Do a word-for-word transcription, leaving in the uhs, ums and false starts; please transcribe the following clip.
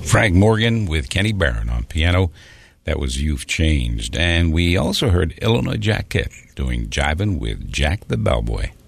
Frank Morgan with Kenny Barron on piano. That was You've Changed. And we also heard Illinois Jack Kett doing Jivin' with Jack the Bellboy.